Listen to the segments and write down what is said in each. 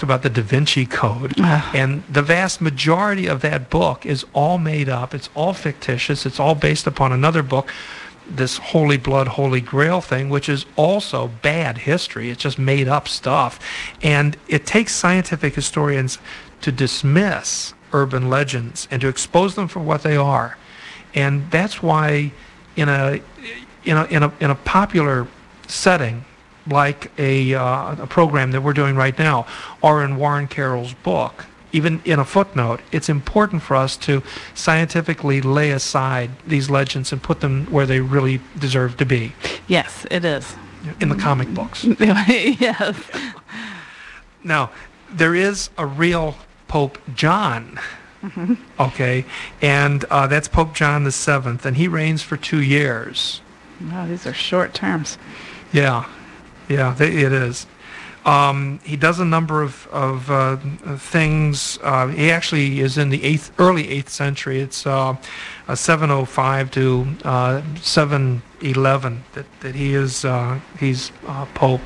about the Da Vinci Code, and the vast majority of that book is all made up. It's all fictitious. It's all based upon another book, this Holy Blood, Holy Grail thing, which is also bad history. It's just made up stuff. And it takes scientific historians to dismiss urban legends and to expose them for what they are. And that's why in a popular setting, like a program that we're doing right now, or in Warren Carroll's book, even in a footnote, it's important for us to scientifically lay aside these legends and put them where they really deserve to be. Yes, it is. In the comic books. Yes. Now, there is a real Pope John, okay, and that's Pope John the Seventh, and he reigns for 2 years. Wow, these are short terms. Yeah. Yeah, it is. He does a number of things. He actually is in the early 8th century. It's 705 to 711 that he is he's Pope.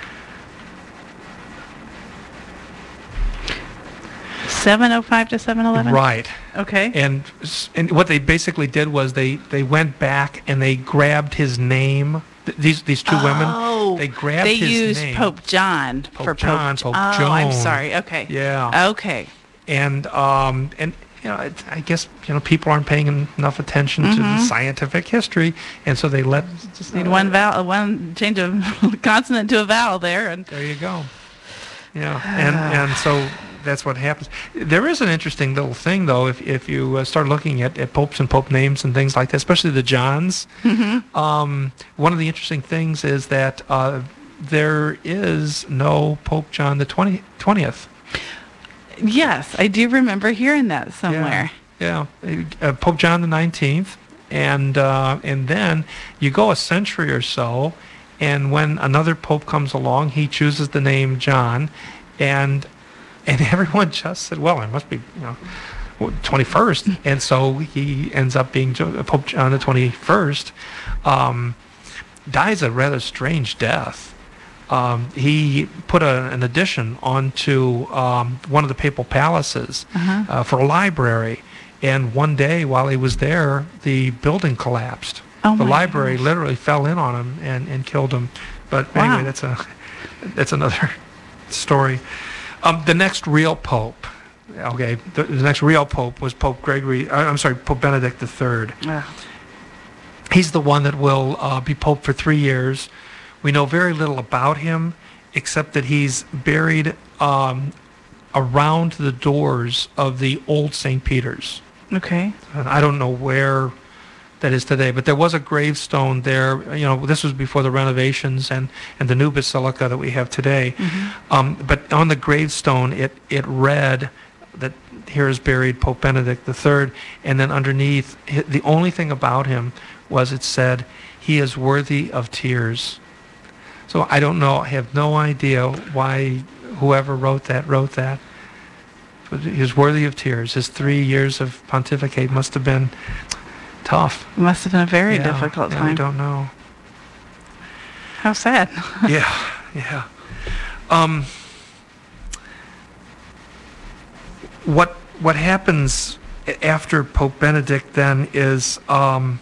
705 to 711? Right. Okay. And what they basically did was they went back and they grabbed his name. These two women, they grabbed his name. They used Pope John for Pope Joan. I'm sorry. Okay. Yeah. Okay. And I guess people aren't paying enough attention to the scientific history, and so they just need one change of consonant to a vowel there, and there you go. Yeah. And so that's what happens. There is an interesting little thing, though, if you start looking at popes and pope names and things like that, especially the Johns. One of the interesting things is that there is no Pope John the 20th. Yes, I do remember hearing that somewhere. Yeah. Pope John the 19th, and then you go a century or so, and when another pope comes along, he chooses the name John, and everyone just said, well, it must be 21st, and so he ends up being Pope John the 21st. Dies a rather strange death. He put an addition onto one of the papal palaces for a library, and one day while he was there, the building collapsed. The library literally fell in on him and killed him. But anyway, that's another story. The next real pope, the next real pope was Pope Benedict III. He's the one that will be pope for 3 years. We know very little about him, except that he's buried around the doors of the old St. Peter's. Okay. And I don't know where that is today, but there was a gravestone there. This was before the renovations and the new basilica that we have today. But on the gravestone, it read that here is buried Pope Benedict III, and then underneath, the only thing about him was it said, he is worthy of tears. So I don't know, I have no idea why whoever wrote that. But he was worthy of tears. His 3 years of pontificate must have been tough. It must have been a very difficult time. I don't know. How sad. Yeah. What happens after Pope Benedict then is I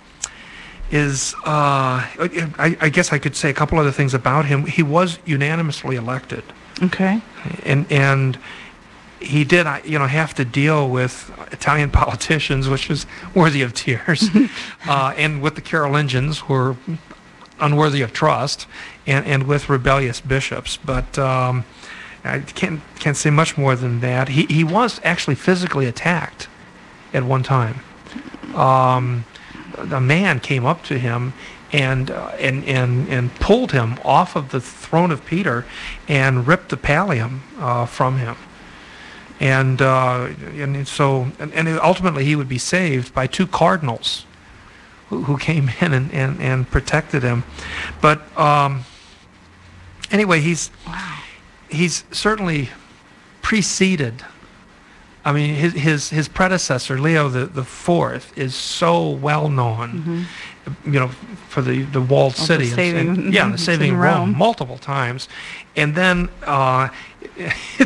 guess I could say a couple other things about him. He was unanimously elected. Okay. And he did, have to deal with Italian politicians, which is worthy of tears, and with the Carolingians, who were unworthy of trust, and with rebellious bishops. But I can't say much more than that. He was actually physically attacked at one time. A man came up to him and pulled him off of the throne of Peter and ripped the pallium from him. And ultimately he would be saved by two cardinals who came in and protected him. But anyway, he's certainly preceded. I mean, his predecessor, Leo the Fourth, is so well known. for the walled city. saving- the saving saving Rome Rome. multiple times. And then